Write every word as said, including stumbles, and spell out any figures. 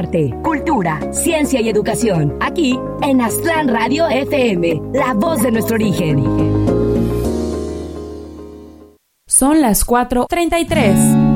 arte, cultura, ciencia y educación. Aquí en Aztlán Radio F M, la voz de nuestro origen. Son las cuatro treinta y tres.